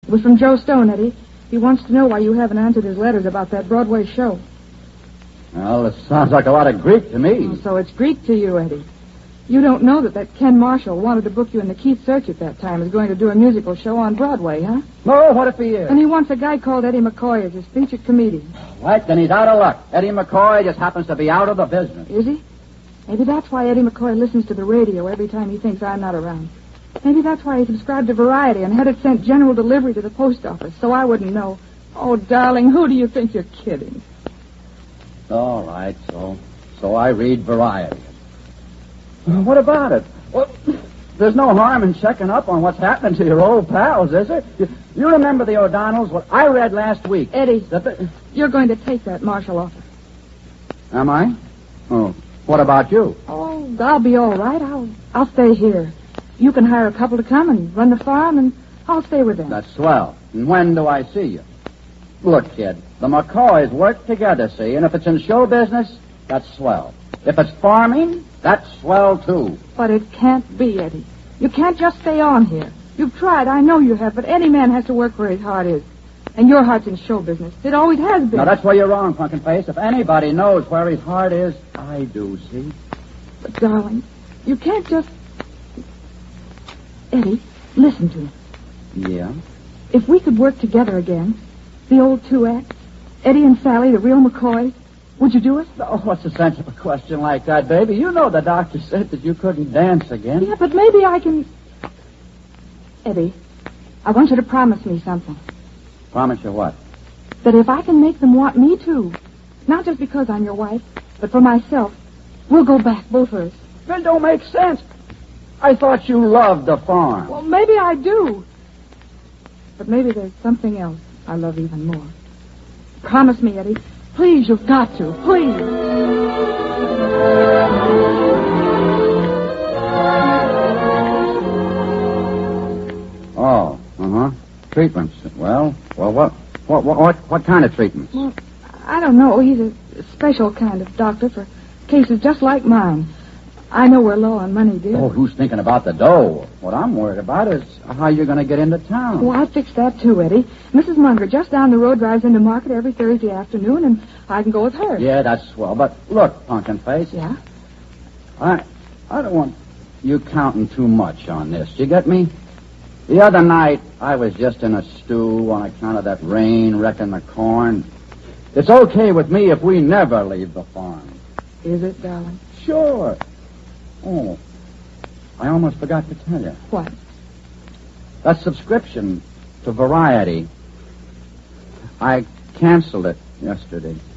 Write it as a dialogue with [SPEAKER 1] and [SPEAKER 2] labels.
[SPEAKER 1] It was from Joe Stone, Eddie. He wants to know why you haven't answered his letters about that Broadway show.
[SPEAKER 2] Well, it sounds like a lot of Greek to me.
[SPEAKER 1] Oh, so it's Greek to you, Eddie. You don't know that Ken Marshall wanted to book you in the Keith Search at that time. Is going to do a musical show on Broadway, huh?
[SPEAKER 2] No, what if he is?
[SPEAKER 1] And he wants a guy called Eddie McCoy as his featured comedian.
[SPEAKER 2] What? Then he's out of luck. Eddie McCoy just happens to be out of the business.
[SPEAKER 1] Is he? Maybe that's why Eddie McCoy listens to the radio every time he thinks I'm not around. Maybe that's why he subscribed to Variety and had it sent general delivery to the post office, so I wouldn't know. Oh, darling, who do you think you're kidding?
[SPEAKER 2] All right, so I read Variety. What about it? Well, there's no harm in checking up on what's happening to your old pals, is there? You remember the O'Donnells? What I read last week.
[SPEAKER 1] Eddie, you're going to take that Marshall offer.
[SPEAKER 2] Am I? Oh, what about you?
[SPEAKER 1] Oh, I'll be all right. I'll stay here. You can hire a couple to come and run the farm, and I'll stay with them.
[SPEAKER 2] That's swell. And when do I see you? Look, kid, the McCoys work together, see? And if it's in show business, that's swell. If it's farming, that's swell, too.
[SPEAKER 1] But it can't be, Eddie. You can't just stay on here. You've tried, I know you have, but any man has to work where his heart is. And your heart's in show business. It always has been.
[SPEAKER 2] Now, that's where you're wrong, Punkin Face. If anybody knows where his heart is, I do, see?
[SPEAKER 1] But, darling, you can't just... Eddie, listen to me.
[SPEAKER 2] Yeah?
[SPEAKER 1] If we could work together again, the old two acts, Eddie and Sally, the real McCoys, would you do it?
[SPEAKER 2] Oh, what's the sense of a question like that, baby? You know the doctor said that you couldn't dance again.
[SPEAKER 1] Yeah, but maybe I can... Eddie, I want you to promise me something.
[SPEAKER 2] Promise you what?
[SPEAKER 1] That if I can make them want me too, not just because I'm your wife, but for myself, we'll go back, both of us.
[SPEAKER 2] That don't make sense. I thought you loved the farm.
[SPEAKER 1] Well, maybe I do. But maybe there's something else I love even more. Promise me, Eddie. Please, you've got to. Please.
[SPEAKER 2] Oh, treatments. Well, what kind of treatments?
[SPEAKER 1] Well, I don't know. He's a special kind of doctor for cases just like mine. I know we're low on money, dear.
[SPEAKER 2] Oh, who's thinking about the dough? What I'm worried about is how you're going to get into town.
[SPEAKER 1] Oh, I'll fix that too, Eddie. Mrs. Munger just down the road drives into market every Thursday afternoon, and I can go with her.
[SPEAKER 2] Yeah, that's swell. But look, Punkin Face.
[SPEAKER 1] Yeah?
[SPEAKER 2] I don't want you counting too much on this. You get me? The other night, I was just in a stew on account of that rain wrecking the corn. It's okay with me if we never leave the farm.
[SPEAKER 1] Is it, darling?
[SPEAKER 2] Sure. Oh, I almost forgot to tell you.
[SPEAKER 1] What?
[SPEAKER 2] That subscription to Variety, I canceled it yesterday.